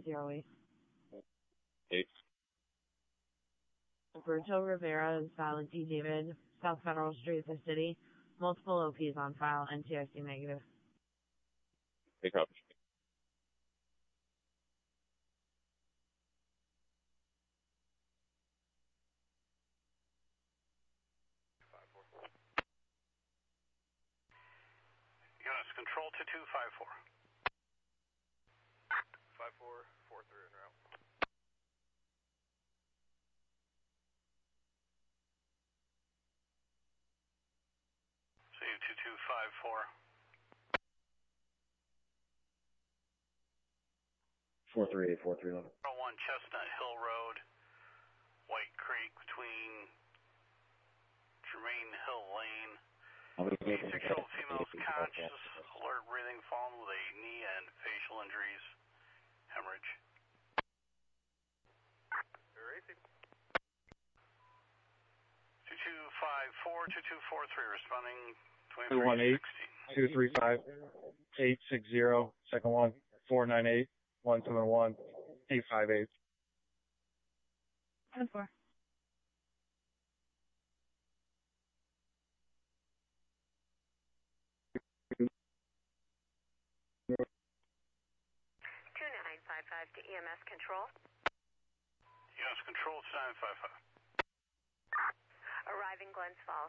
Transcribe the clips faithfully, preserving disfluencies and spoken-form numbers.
zero eight. Eight. Roberto Rivera is valid D. David, South Federal Street, the city. Multiple O Ps on file, N T I C negative. Hey, copy. Units control to two five four. five four four three en route. See you two two five four. Four three eight four three eleven. one Chestnut Hill Road, White Creek between Germain Hill Lane. Six-year-old female's conscious, alert breathing, fallen with a knee and facial injuries, hemorrhage. two two five four, two two four three, responding two one eight, two three five, eight six zero, second one, four nine eight, one seven one, eight five eight. ten four. two nine five five to E M S control. E M S control to nine five five. Arriving Glens Falls.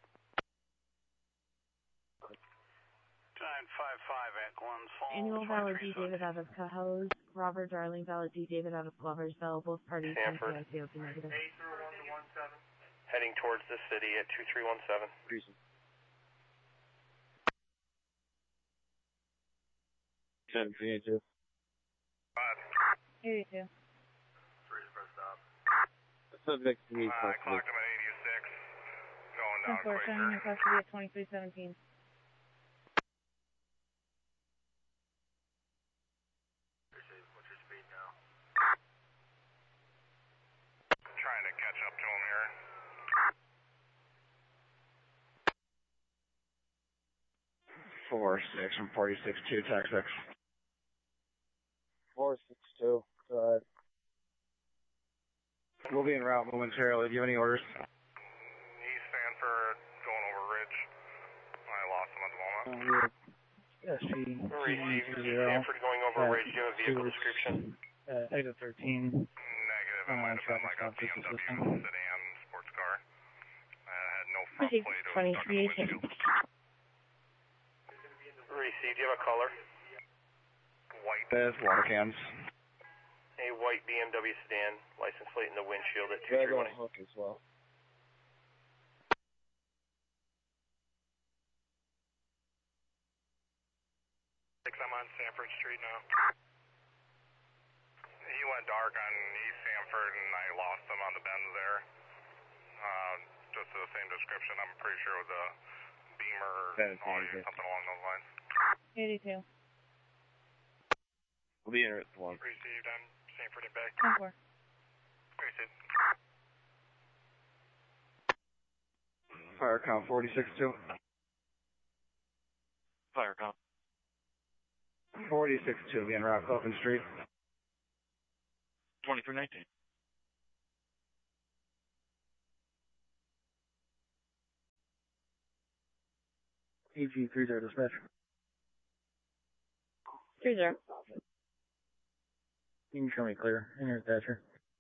nine five five at Glens Falls. Annual valid D. David out of Cahoes. Robert Darling valid D. David out of Gloversville. Both parties N T I C O P negative. Heading towards the city at two three one seven. Reason. ten eighty-two. Five. eighty-two. Three for stop. Subject to me. I clocked him at eighty-six. Going down ten four, quick. showing your custody at twenty-three seventeen. What's your speed now? Trying to catch up to him here. Four six from forty-six two, tax X. Four six two. Go ahead. We'll be en route momentarily. Do you have any orders? East Sanford going over Ridge. I lost him at the moment. Uh, S P Received. Sanford going over uh, Ridge. Do you have a vehicle description? Uh, exit thirteen. Negative. It Uh, might have been like a traffic B M W stop sedan sports car. Uh, had no front Received. plate. It was stuck in twenty-three the eighteen. windshield. Received. Do you have a color? White. There's water cans. A white B M W sedan, license plate in the windshield at two Grab three on one. a hook as well. Six, I'm on Sanford Street now. He went dark on East Sanford and I lost him on the bend there. Uh, just the same description. I'm pretty sure it was a Beamer or Audi or something along those lines. eighty-two. We'll be in at one. Received. I'm Sanford and back. ten four. Received. Fire count forty-six two. Fire count. forty-six two, being route Open Street. twenty-three nineteen. E G three zero dispatch. three zero. You can show me clear. In your Thatcher.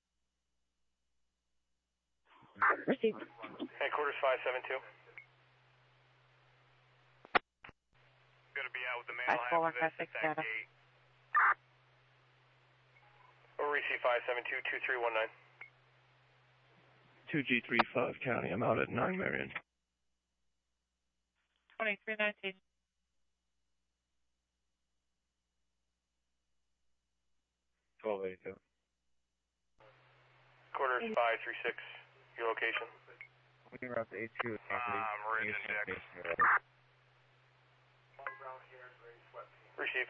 Received. Headquarters five seven two. Gonna be out with the mail Five four, half of five this six at that data. gate. Or receive five seven two two three one nine. two G three five County. I'm out at nine Marion. twenty-three nineteen. twelve eighty-two. Quarters five three six. Your location? We were out to H Q. Um, Ridge and Jack. Receive.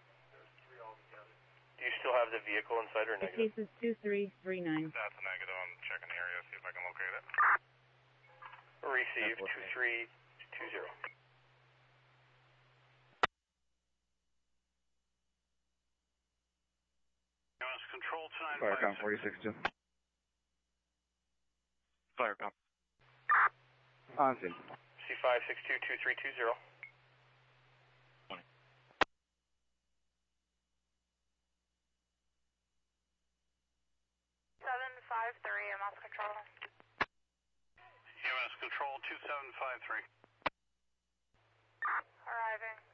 Do you still have the vehicle inside or The negative? case is two three three nine. That's a negative. I'm checking the area, see if I can locate it. Receive two three two zero. S Control two nine Fire five com forty-six two. Fire com. On scene. C five six two two three two zero. seven five three, E M S Control. E M S Control two seven five three. Arriving.